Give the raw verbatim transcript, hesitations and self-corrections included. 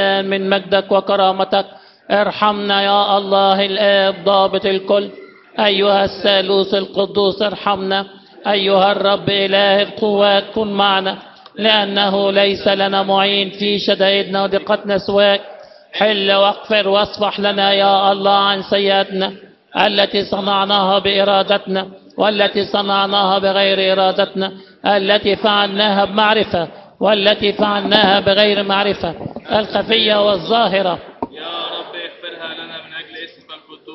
الآن من مجدك وكرامتك. ارحمنا يا الله الآب ضابط الكل. أيها الثالوث القدوس ارحمنا. أيها الرب إله القوات كن معنا، لأنه ليس لنا معين في شدائدنا وضيقتنا سواك. حل واغفر واصفح لنا يا الله عن سيئاتنا التي صنعناها بإرادتنا والتي صنعناها بغير إرادتنا، التي فعلناها بمعرفة والتي فعلناها بغير معرفة، الخفية والظاهرة،